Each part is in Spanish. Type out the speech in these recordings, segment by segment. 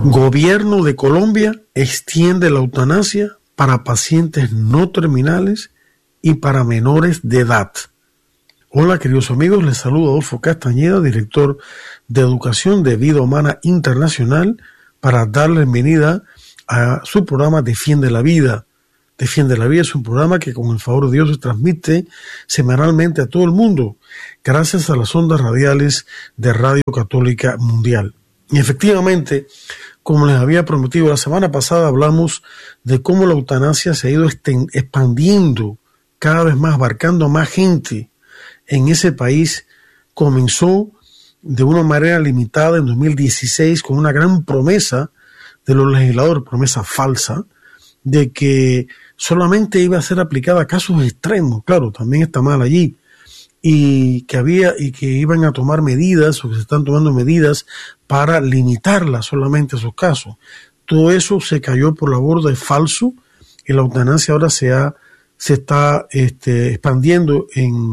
Gobierno de Colombia extiende la eutanasia para pacientes no terminales y para menores de edad. Hola queridos amigos, les saluda Adolfo Castañeda, director de Educación de Vida Humana Internacional, para darle bienvenida a su programa Defiende la Vida. Defiende la Vida es un programa que con el favor de Dios se transmite semanalmente a todo el mundo, gracias a las ondas radiales de Radio Católica Mundial. Y efectivamente, como les había prometido la semana pasada, hablamos de cómo la eutanasia se ha ido expandiendo cada vez más, abarcando a más gente en ese país. Comenzó de una manera limitada en 2016 con una gran promesa de los legisladores, promesa falsa, de que solamente iba a ser aplicada a casos extremos. Claro, también está mal allí. Y que iban a tomar medidas, o que se están tomando medidas para limitarla solamente a esos casos. Todo eso se cayó por la borda, es falso, y la eutanasia ahora se está expandiendo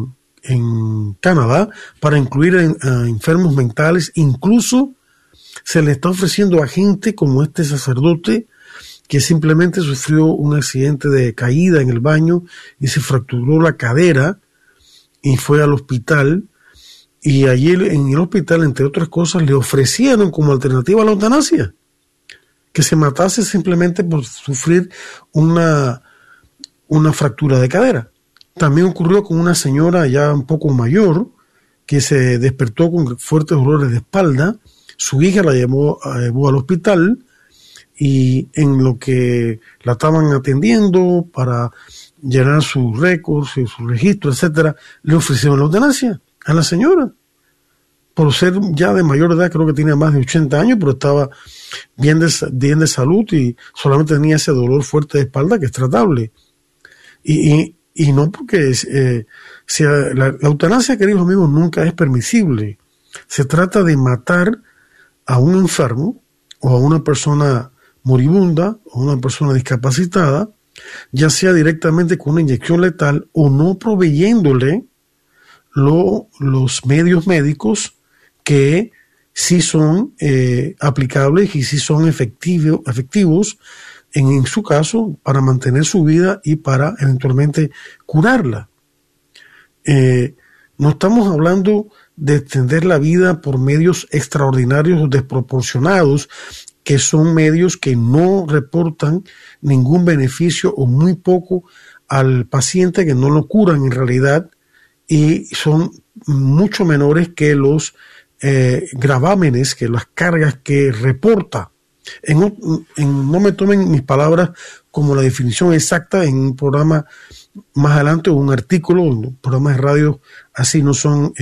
en Canadá para incluir a enfermos mentales. Incluso se le está ofreciendo a gente como este sacerdote que simplemente sufrió un accidente de caída en el baño y se fracturó la cadera y fue al hospital, y allí en el hospital, entre otras cosas, le ofrecieron como alternativa a la eutanasia que se matase simplemente por sufrir una fractura de cadera. También ocurrió con una señora ya un poco mayor que se despertó con fuertes dolores de espalda. Su hija la llevó al hospital, y en lo que la estaban atendiendo para llenar sus récords y sus registros, etcétera, le ofrecieron la eutanasia a la señora. Por ser ya de mayor edad, creo que tenía más de 80 años, pero estaba bien de salud y solamente tenía ese dolor fuerte de espalda que es tratable. Y no porque la eutanasia, queridos amigos, nunca es permisible. Se trata de matar a un enfermo o a una persona moribunda o una persona discapacitada, ya sea directamente con una inyección letal o no proveyéndole los medios médicos que sí son aplicables y sí son efectivos en su caso para mantener su vida y para eventualmente curarla. No estamos hablando de extender la vida por medios extraordinarios o desproporcionados, que son medios que no reportan ningún beneficio o muy poco al paciente, que no lo curan en realidad, y son mucho menores que los gravámenes, que las cargas que reporta. No me tomen mis palabras como la definición exacta. En un programa más adelante o un artículo, un programa de radio así no son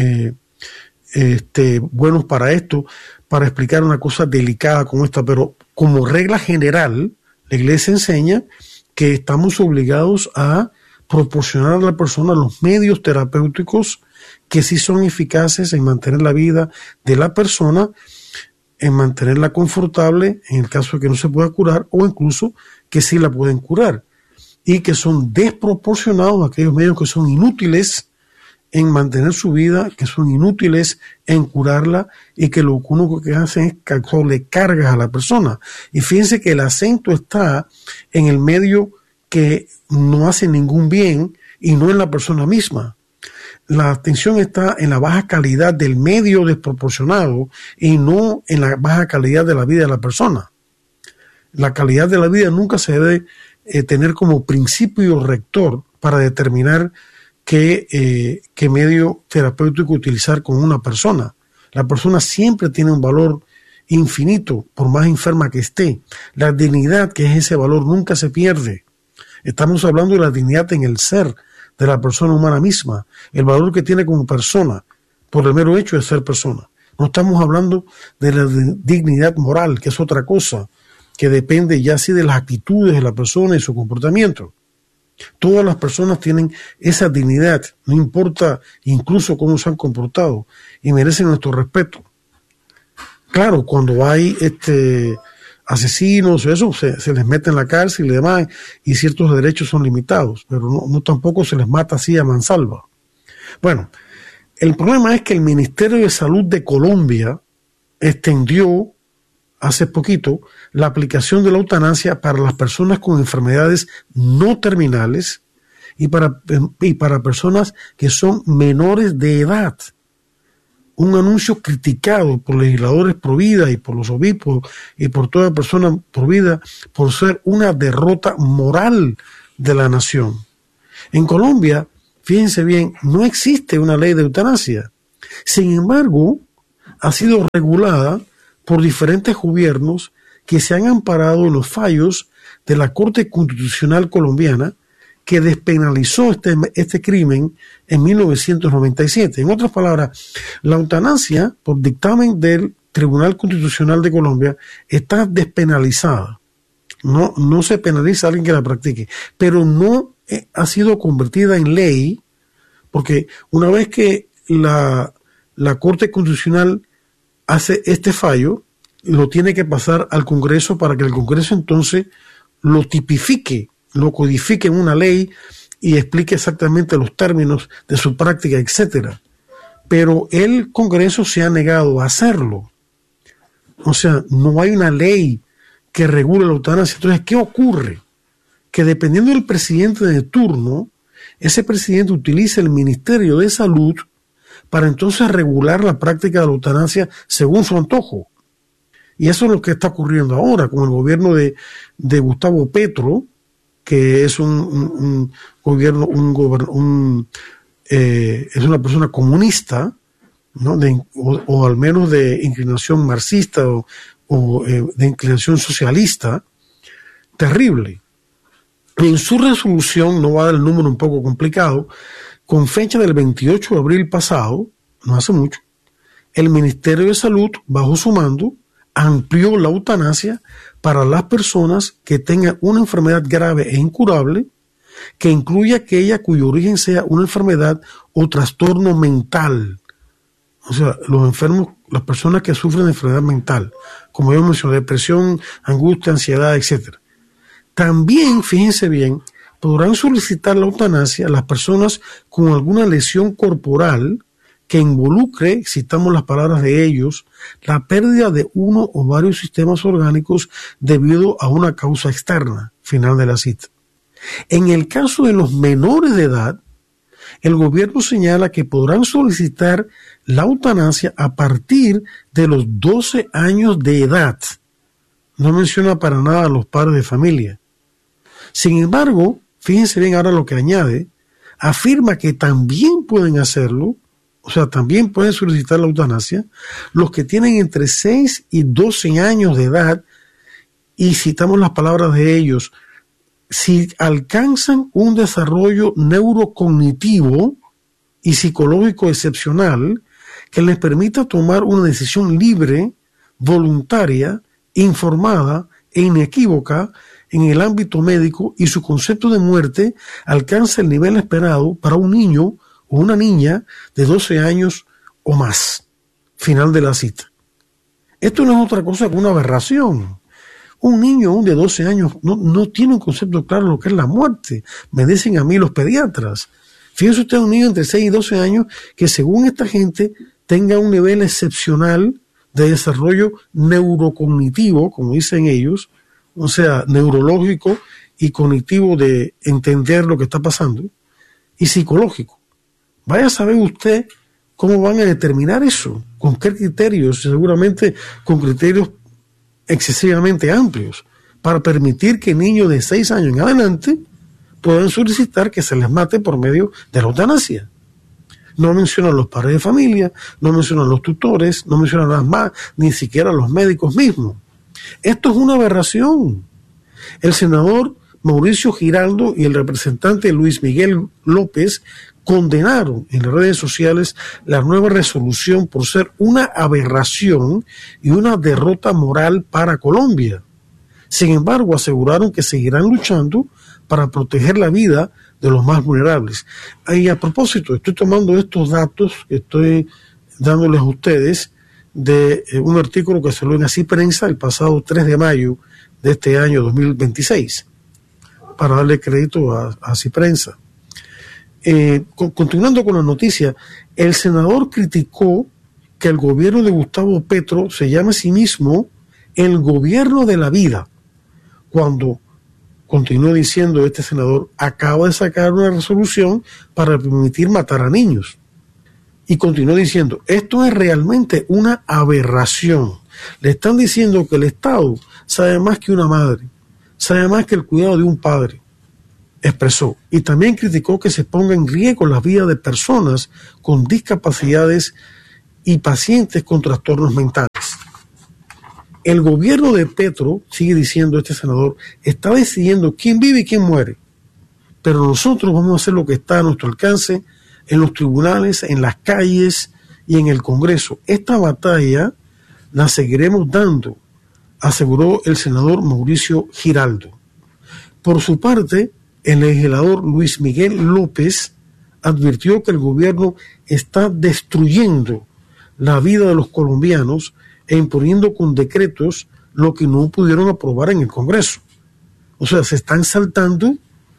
buenos para esto, para explicar una cosa delicada como esta, pero como regla general, la Iglesia enseña que estamos obligados a proporcionar a la persona los medios terapéuticos que sí son eficaces en mantener la vida de la persona, en mantenerla confortable en el caso de que no se pueda curar, o incluso que sí la pueden curar, y que son desproporcionados a aquellos medios que son inútiles en mantener su vida, que son inútiles en curarla, y que lo único que hacen es causarle cargas a la persona. Y fíjense que el acento está en el medio que no hace ningún bien y no en la persona misma. La atención está en la baja calidad del medio desproporcionado y no en la baja calidad de la vida de la persona. La calidad de la vida nunca se debe tener como principio rector para determinar qué medio terapéutico utilizar con una persona. La persona siempre tiene un valor infinito, por más enferma que esté. La dignidad, que es ese valor, nunca se pierde. Estamos hablando de la dignidad en el ser de la persona humana misma, el valor que tiene como persona, por el mero hecho de ser persona. No estamos hablando de la dignidad moral, que es otra cosa, que depende ya sí de las actitudes de la persona y su comportamiento. Todas las personas tienen esa dignidad, no importa incluso cómo se han comportado, y merecen nuestro respeto. Claro, cuando hay asesinos, eso se les mete en la cárcel y demás, y ciertos derechos son limitados, pero no tampoco se les mata así a mansalva. Bueno, el problema es que el Ministerio de Salud de Colombia extendió hace poquito la aplicación de la eutanasia para las personas con enfermedades no terminales y para personas que son menores de edad. Un anuncio criticado por legisladores pro vida y por los obispos y por toda persona pro vida por ser una derrota moral de la nación. En Colombia, fíjense bien, no existe una ley de eutanasia. Sin embargo, ha sido regulada por diferentes gobiernos que se han amparado en los fallos de la Corte Constitucional colombiana que despenalizó este crimen en 1997. En otras palabras, la eutanasia, por dictamen del Tribunal Constitucional de Colombia, está despenalizada. No se penaliza a alguien que la practique, pero no ha sido convertida en ley, porque una vez que la Corte Constitucional hace este fallo, lo tiene que pasar al Congreso para que el Congreso entonces lo tipifique, lo codifique en una ley y explique exactamente los términos de su práctica, etcétera. Pero el Congreso se ha negado a hacerlo. O sea, no hay una ley que regule la eutanasia. Entonces, ¿qué ocurre? Que dependiendo del presidente de turno, ese presidente utiliza el Ministerio de Salud para entonces regular la práctica de la eutanasia según su antojo. Y eso es lo que está ocurriendo ahora con el gobierno de Gustavo Petro, que es es una persona comunista, ¿no? O al menos de inclinación marxista o de inclinación socialista, terrible. En su resolución, no va a dar el número un poco complicado, con fecha del 28 de abril pasado, no hace mucho, el Ministerio de Salud, bajo su mando, amplió la eutanasia para las personas que tengan una enfermedad grave e incurable, que incluya aquella cuyo origen sea una enfermedad o trastorno mental. O sea, los enfermos, las personas que sufren de enfermedad mental, como yo mencioné, depresión, angustia, ansiedad, etc. También, fíjense bien, podrán solicitar la eutanasia las personas con alguna lesión corporal que involucre, citamos las palabras de ellos, la pérdida de uno o varios sistemas orgánicos debido a una causa externa. Final de la cita. En el caso de los menores de edad, el gobierno señala que podrán solicitar la eutanasia a partir de los 12 años de edad. No menciona para nada a los padres de familia. Sin embargo, fíjense bien ahora lo que añade, afirma que también pueden hacerlo, o sea, también pueden solicitar la eutanasia los que tienen entre 6 y 12 años de edad, y citamos las palabras de ellos, si alcanzan un desarrollo neurocognitivo y psicológico excepcional que les permita tomar una decisión libre, voluntaria, informada e inequívoca en el ámbito médico y su concepto de muerte alcanza el nivel esperado para un niño o una niña de 12 años o más. Final de la cita. Esto no es otra cosa que una aberración. Un niño aún de 12 años no tiene un concepto claro de lo que es la muerte. Me dicen a mí los pediatras. Fíjense usted, un niño entre 6 y 12 años que según esta gente tenga un nivel excepcional de desarrollo neurocognitivo, como dicen ellos, o sea, neurológico y cognitivo de entender lo que está pasando, y psicológico. Vaya a saber usted cómo van a determinar eso, con qué criterios, seguramente con criterios excesivamente amplios, para permitir que niños de 6 años en adelante puedan solicitar que se les mate por medio de la eutanasia. No mencionan los padres de familia, no mencionan los tutores, no mencionan las más, ni siquiera los médicos mismos. Esto es una aberración. El senador Mauricio Giraldo y el representante Luis Miguel López condenaron en las redes sociales la nueva resolución por ser una aberración y una derrota moral para Colombia. Sin embargo, aseguraron que seguirán luchando para proteger la vida de los más vulnerables. Y a propósito, estoy tomando estos datos que estoy dándoles a ustedes de un artículo que salió en Así Prensa el pasado 3 de mayo de este año 2026, para darle crédito a Así Prensa. Continuando con la noticia, el senador criticó que el gobierno de Gustavo Petro se llame a sí mismo el gobierno de la vida, cuando, continúa diciendo este senador, acaba de sacar una resolución para permitir matar a niños. Y continúa diciendo, esto es realmente una aberración. Le están diciendo que el Estado sabe más que una madre, sabe más que el cuidado de un padre, expresó. Y también criticó que se ponga en riesgo la vida de personas con discapacidades y pacientes con trastornos mentales. El gobierno de Petro, sigue diciendo este senador, está decidiendo quién vive y quién muere. Pero nosotros vamos a hacer lo que está a nuestro alcance en los tribunales, en las calles y en el Congreso. Esta batalla la seguiremos dando, aseguró el senador Mauricio Giraldo. Por su parte, el legislador Luis Miguel López advirtió que el gobierno está destruyendo la vida de los colombianos e imponiendo con decretos lo que no pudieron aprobar en el Congreso. O sea, se están saltando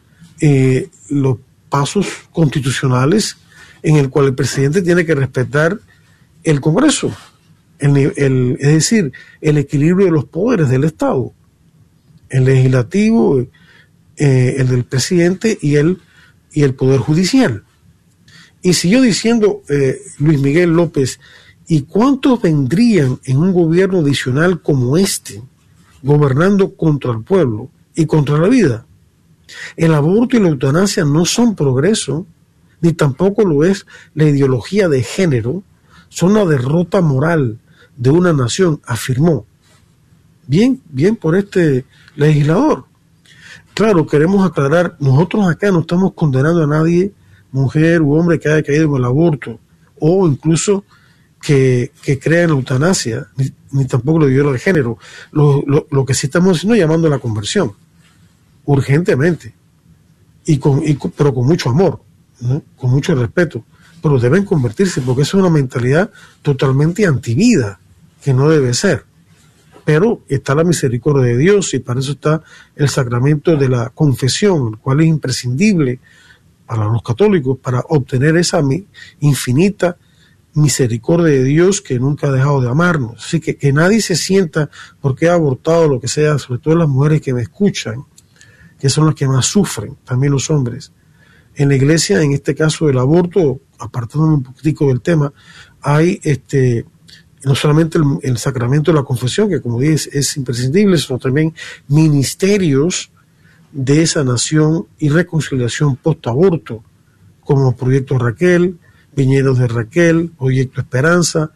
los pasos constitucionales en el cual el presidente tiene que respetar el Congreso, es decir, el equilibrio de los poderes del Estado, el legislativo, el del presidente y el Poder Judicial. Y siguió diciendo Luis Miguel López, ¿y cuántos vendrían en un gobierno adicional como este, gobernando contra el pueblo y contra la vida? El aborto y la eutanasia no son progreso, ni tampoco lo es la ideología de género, son una derrota moral de una nación, afirmó. Bien por este legislador. Claro, queremos aclarar, nosotros acá no estamos condenando a nadie, mujer u hombre, que haya caído en el aborto, o incluso que crea en la eutanasia, ni tampoco la ideología de género. Lo que sí estamos haciendo es llamando a la conversión, urgentemente, pero con mucho amor, ¿no? Con mucho respeto, pero deben convertirse, porque eso es una mentalidad totalmente antivida, que no debe ser. Pero está la misericordia de Dios, y para eso está el sacramento de la confesión, el cual es imprescindible para los católicos para obtener esa infinita misericordia de Dios que nunca ha dejado de amarnos. Así que nadie se sienta porque ha abortado, lo que sea, sobre todo las mujeres que me escuchan, que son las que más sufren, también los hombres. En la iglesia, en este caso del aborto, apartándome un poquitico del tema, hay no solamente el sacramento de la confesión, que como dije es imprescindible, sino también ministerios de sanación y reconciliación post-aborto, como Proyecto Raquel, Viñedos de Raquel, Proyecto Esperanza,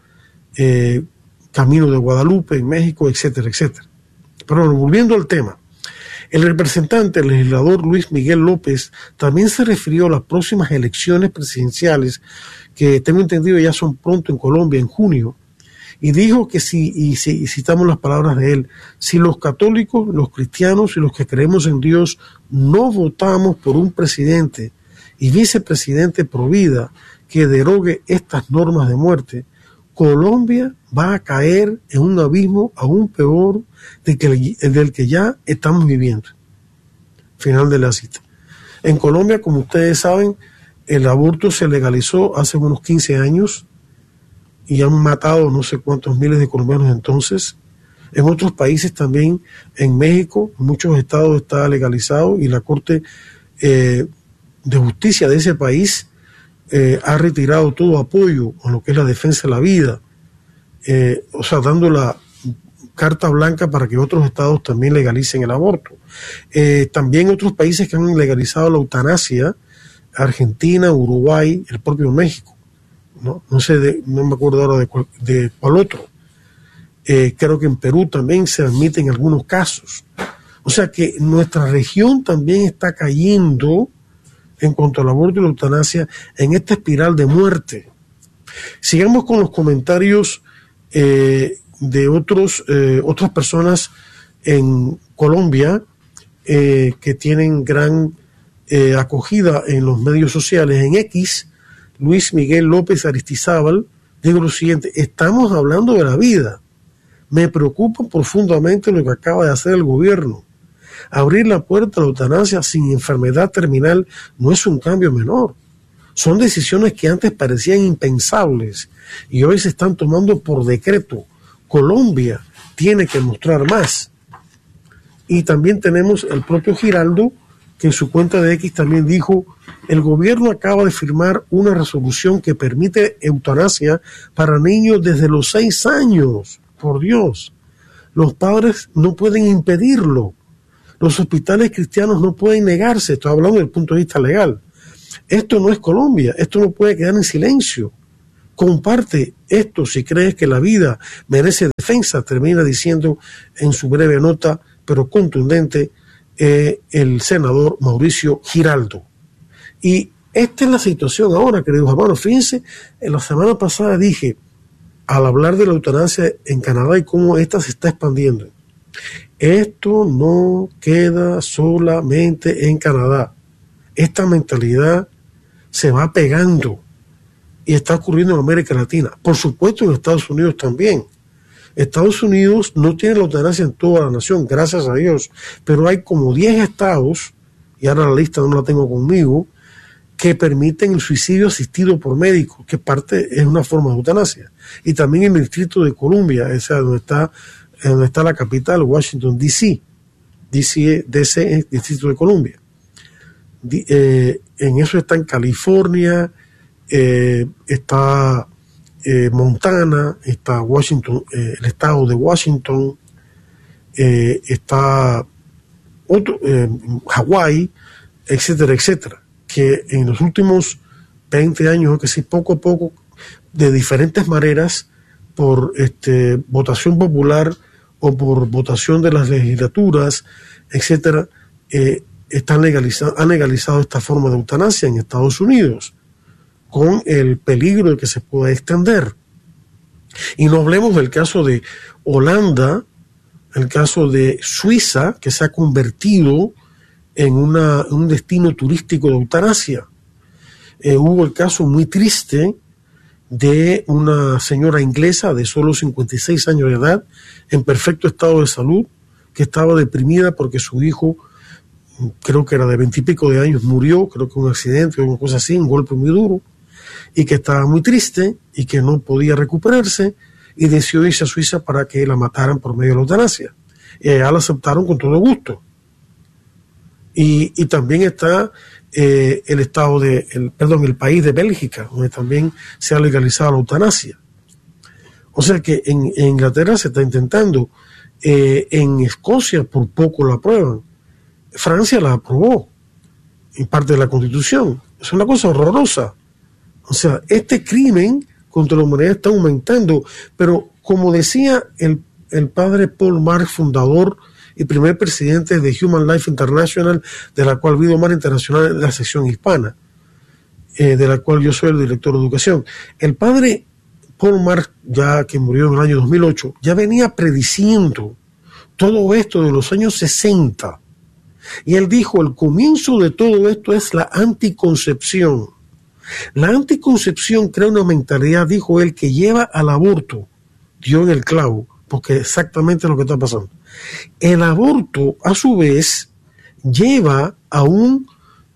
Camino de Guadalupe en México, etcétera, etcétera. Pero bueno, volviendo al tema, el representante, el legislador Luis Miguel López, también se refirió a las próximas elecciones presidenciales, que tengo entendido ya son pronto en Colombia, en junio, y dijo que y citamos las palabras de él, si los católicos, los cristianos y los que creemos en Dios no votamos por un presidente y vicepresidente pro vida que derogue estas normas de muerte, Colombia va a caer en un abismo aún peor del que ya estamos viviendo. Final de la cita. En Colombia, como ustedes saben, el aborto se legalizó hace unos 15 años y han matado no sé cuántos miles de colombianos entonces. En otros países también, en México, en muchos estados está legalizado, y la Corte de Justicia de ese país ha retirado todo apoyo a lo que es la defensa de la vida, o sea, dando la carta blanca para que otros estados también legalicen el aborto. También otros países que han legalizado la eutanasia, Argentina, Uruguay, el propio México. No sé, no me acuerdo ahora de cuál otro. Creo que en Perú también se admite en algunos casos. O sea que nuestra región también está cayendo en cuanto al aborto y la eutanasia en esta espiral de muerte. Sigamos con los comentarios de otras personas en Colombia que tienen gran acogida en los medios sociales. En X, Luis Miguel López Aristizábal dijo lo siguiente: estamos hablando de la vida. Me preocupa profundamente lo que acaba de hacer el gobierno. Abrir la puerta a la eutanasia sin enfermedad terminal no es un cambio menor. Son decisiones que antes parecían impensables y hoy se están tomando por decreto. Colombia tiene que mostrar más. Y también tenemos el propio Giraldo, que en su cuenta de X también dijo: el gobierno acaba de firmar una resolución que permite eutanasia para niños desde los 6 años. Por Dios, los padres no pueden impedirlo. Los hospitales cristianos no pueden negarse. Estoy hablando desde el punto de vista legal. Esto no es Colombia, esto no puede quedar en silencio. Comparte esto si crees que la vida merece defensa, termina diciendo en su breve nota, pero contundente, el senador Mauricio Giraldo. Y esta es la situación ahora, queridos hermanos. Fíjense, en la semana pasada dije, al hablar de la eutanasia en Canadá y cómo esta se está expandiendo, esto no queda solamente en Canadá. Esta mentalidad se va pegando y está ocurriendo en América Latina. Por supuesto en Estados Unidos también. Estados Unidos no tiene la eutanasia en toda la nación, gracias a Dios, pero hay como 10 estados, y ahora la lista no la tengo conmigo, que permiten el suicidio asistido por médicos, que es una forma de eutanasia. Y también en el Distrito de Columbia, esa donde está la capital, Washington, D.C. DC es Distrito de Columbia. En eso está en California, está Montana, está Washington, el estado de Washington, está Hawái, etcétera, etcétera, que en los últimos 20 años, que sí, poco a poco, de diferentes maneras, por votación popular o por votación de las legislaturas, etcétera, han legalizado esta forma de eutanasia en Estados Unidos, con el peligro de que se pueda extender. Y no hablemos del caso de Holanda, el caso de Suiza, que se ha convertido en un destino turístico de eutanasia. Hubo el caso muy triste de una señora inglesa de solo 56 años de edad, en perfecto estado de salud, que estaba deprimida porque su hijo, creo que era de 20 y pico de años, murió, creo que un accidente o una cosa así, un golpe muy duro, y que estaba muy triste y que no podía recuperarse, y decidió irse a Suiza para que la mataran por medio de la eutanasia. Y allá la aceptaron con todo gusto. Y también está el país de Bélgica, donde también se ha legalizado la eutanasia. O sea que en Inglaterra se está intentando. En Escocia por poco la aprueban. Francia la aprobó en parte de la Constitución. Es una cosa horrorosa. O sea, este crimen contra la humanidad está aumentando, pero como decía el padre Paul Marx, fundador y primer presidente de Human Life International, de la cual Vida Humana Internacional es la sección hispana, de la cual yo soy el director de educación. El padre Paul Marx, ya que murió en el año 2008, ya venía prediciendo todo esto de los años 60. Y él dijo, el comienzo de todo esto es la anticoncepción. La anticoncepción crea una mentalidad, dijo él, que lleva al aborto. Dio en el clavo, porque exactamente es lo que está pasando. El aborto, a su vez, lleva a un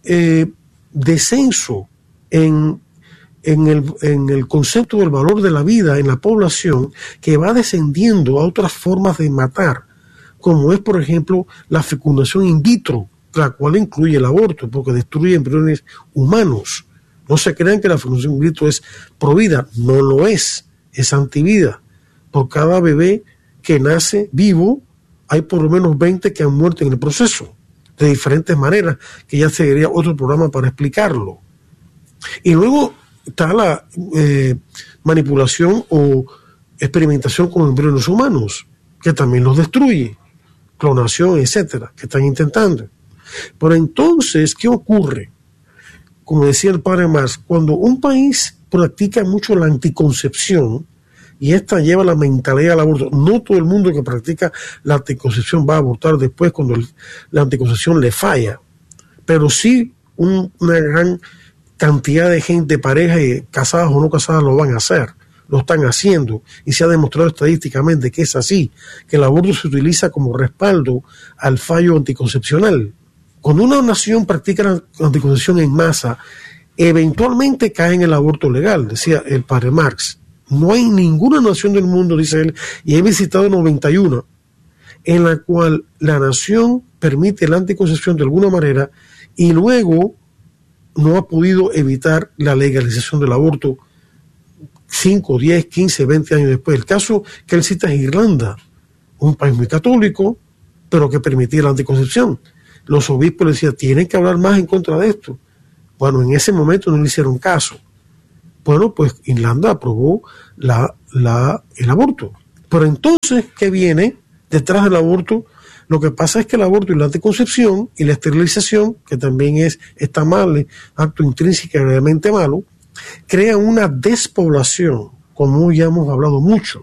descenso en el concepto del valor de la vida en la población, que va descendiendo a otras formas de matar, como es, por ejemplo, la fecundación in vitro, la cual incluye el aborto, porque destruye embriones humanos. No se crean que la fecundación in vitro es provida, no lo es antivida. Por cada bebé que nace vivo, hay por lo menos 20 que han muerto en el proceso, de diferentes maneras, que ya sería otro programa para explicarlo. Y luego está la manipulación o experimentación con embriones humanos, que también los destruye, clonación, etcétera, que están intentando. Pero entonces, ¿qué ocurre? Como decía el padre Marx, cuando un país practica mucho la anticoncepción, y esta lleva la mentalidad al aborto, no todo el mundo que practica la anticoncepción va a abortar después cuando la anticoncepción le falla, pero sí una gran cantidad de gente, parejas, casadas o no casadas, lo van a hacer, lo están haciendo, y se ha demostrado estadísticamente que es así, que el aborto se utiliza como respaldo al fallo anticoncepcional. Cuando una nación practica la anticoncepción en masa, eventualmente cae en el aborto legal, decía el padre Marx. no hay ninguna nación del mundo, dice él, y he visitado 91, en la cual la nación permite la anticoncepción de alguna manera y luego no ha podido evitar la legalización del aborto 5, 10, 15, 20 años después. El caso que él cita es Irlanda, un país muy católico, pero que permitía la anticoncepción. Los obispos le decían, tienen que hablar más en contra de esto. Bueno, en ese momento no le hicieron caso. Bueno, pues Irlanda aprobó el aborto. Pero entonces, ¿qué viene detrás del aborto? Lo que pasa es que el aborto y la anticoncepción y la esterilización, que también está mal, acto intrínsecamente malo, crean una despoblación, como ya hemos hablado mucho,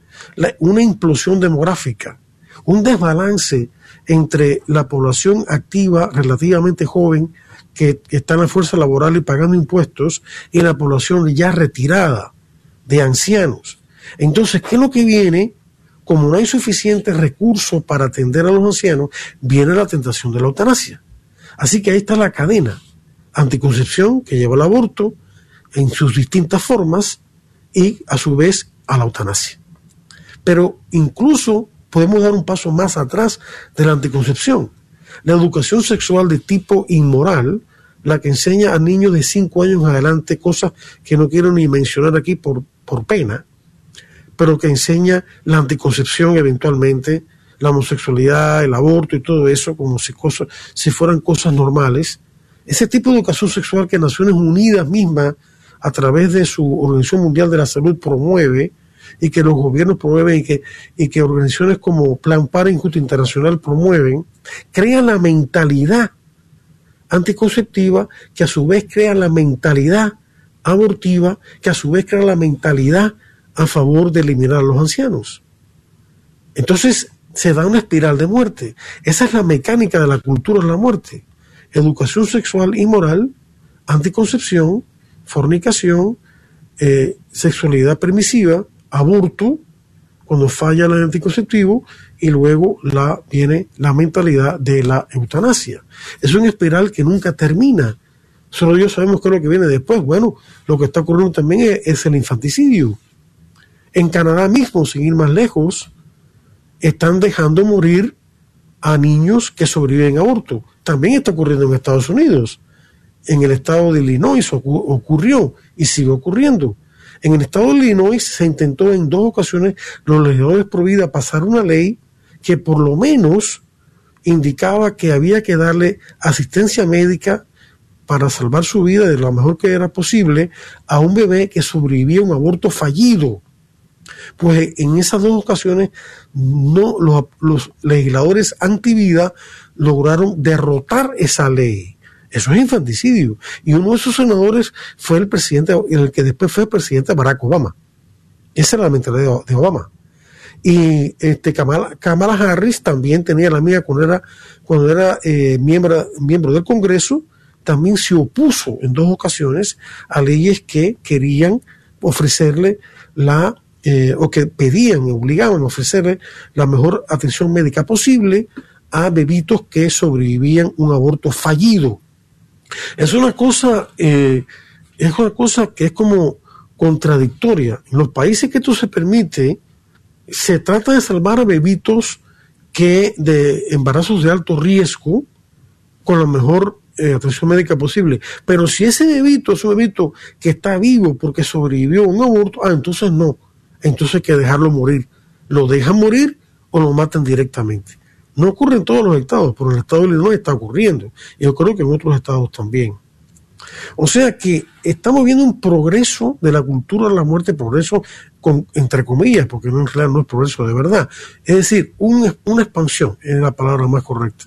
una implosión demográfica, un desbalance entre la población activa relativamente joven que está en la fuerza laboral y pagando impuestos y la población ya retirada de ancianos. Entonces, ¿qué es lo que viene? Como no hay suficientes recursos para atender a los ancianos, viene la tentación de la eutanasia. Así que ahí está la cadena: anticoncepción, que lleva al aborto en sus distintas formas, y a su vez a la eutanasia. Pero incluso podemos dar un paso más atrás de la anticoncepción. La educación sexual de tipo inmoral, la que enseña a niños de 5 años en adelante cosas que no quiero ni mencionar aquí por pena, pero que enseña la anticoncepción eventualmente, la homosexualidad, el aborto y todo eso, como si fueran cosas normales. Ese tipo de educación sexual que Naciones Unidas misma, a través de su Organización Mundial de la Salud, promueve, y que los gobiernos promueven, y que organizaciones como Plan Parenthood Internacional promueven, crea la mentalidad anticonceptiva, que a su vez crea la mentalidad abortiva, que a su vez crea la mentalidad a favor de eliminar a los ancianos. Entonces se da una espiral de muerte. Esa es la mecánica de la cultura de la muerte: educación sexual y moral, anticoncepción, fornicación, sexualidad permisiva, aborto cuando falla el anticonceptivo, y luego viene la mentalidad de la eutanasia. Es una espiral que nunca termina. Solo Dios sabemos qué es lo que viene después. Bueno, lo que está ocurriendo también es el infanticidio. En Canadá mismo, sin ir más lejos, están dejando morir a niños que sobreviven a aborto. También está ocurriendo en Estados Unidos. En el estado de Illinois ocurrió y sigue ocurriendo. En el estado de Illinois se intentó en 2 ocasiones, los legisladores pro vida, pasar una ley que por lo menos indicaba que había que darle asistencia médica para salvar su vida de lo mejor que era posible a un bebé que sobrevivía a un aborto fallido. Pues en esas 2 ocasiones los legisladores antivida lograron derrotar esa ley. Eso es infanticidio. Y uno de esos senadores fue el que después fue el presidente Barack Obama. Esa era la mentalidad de Obama. Y Kamala Harris también tenía la mía cuando era miembro del Congreso. También se opuso en 2 ocasiones a leyes que querían ofrecerle o que pedían, obligaban a ofrecerle la mejor atención médica posible a bebitos que sobrevivían un aborto fallido. Es una cosa que es como contradictoria. En los países que esto se permite, se trata de salvar a bebitos de embarazos de alto riesgo con la mejor atención médica posible. Pero si ese bebito es un bebito que está vivo porque sobrevivió a un aborto, entonces no. Entonces hay que dejarlo morir. Lo dejan morir o lo matan directamente. No ocurre en todos los estados, pero en el estado de Illinois está ocurriendo. Y yo creo que en otros estados también. O sea que estamos viendo un progreso de la cultura de la muerte, progreso entre comillas, porque en realidad no es progreso de verdad. Es decir, una expansión, es la palabra más correcta,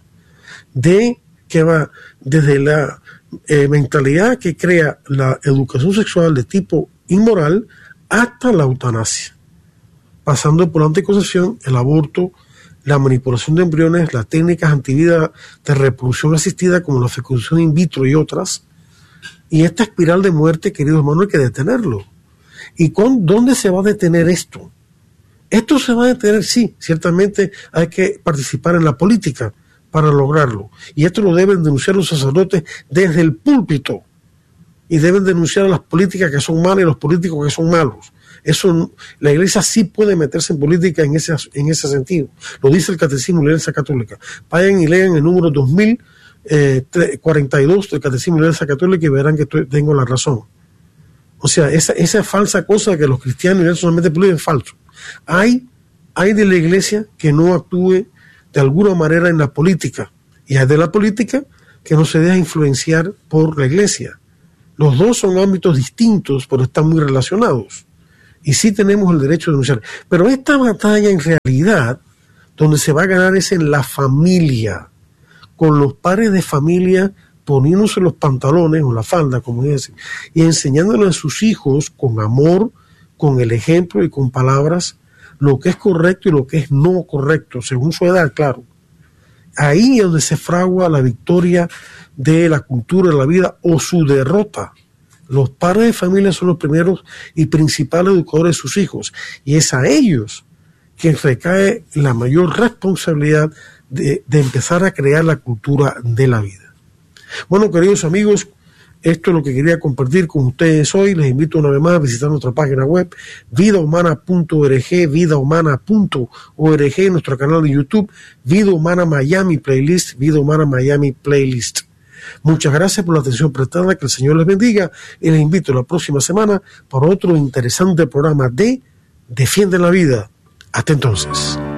que va desde la mentalidad que crea la educación sexual de tipo inmoral hasta la eutanasia, pasando por la anticoncepción, el aborto, la manipulación de embriones, las técnicas antivida de reproducción asistida como la fecundación in vitro y otras. Y esta espiral de muerte, queridos hermanos, hay que detenerlo. ¿Y dónde se va a detener esto? Esto se va a detener, sí, ciertamente hay que participar en la política para lograrlo. Y esto lo deben denunciar los sacerdotes desde el púlpito. Y deben denunciar a las políticas que son malas y los políticos que son malos. La iglesia sí puede meterse en política en ese sentido. Lo dice el Catecismo de la Iglesia Católica. Vayan y lean el número 2042 del Catecismo de la Iglesia Católica y verán que tengo la razón. O sea, esa falsa cosa de que los cristianos y solamente política es falso. Hay de la iglesia que no actúe de alguna manera en la política, y hay de la política que no se deja influenciar por la iglesia. Los dos son ámbitos distintos, pero están muy relacionados. Y sí tenemos el derecho de denunciar. Pero esta batalla en realidad, donde se va a ganar es en la familia, con los padres de familia poniéndose los pantalones o la falda, como dicen, y enseñándole a sus hijos con amor, con el ejemplo y con palabras, lo que es correcto y lo que es no correcto, según su edad, claro. Ahí es donde se fragua la victoria de la cultura de la vida o su derrota. Los padres de familia son los primeros y principales educadores de sus hijos, y es a ellos que recae la mayor responsabilidad de empezar a crear la cultura de la vida. Bueno, queridos amigos, esto es lo que quería compartir con ustedes hoy. Les invito una vez más a visitar nuestra página web vidahumana.org, vidahumana.org, nuestro canal de YouTube, Vida Humana Miami Playlist, Vida Humana Miami Playlist. Muchas gracias por la atención prestada, que el Señor les bendiga, y les invito la próxima semana para otro interesante programa de Defiende la Vida. Hasta entonces.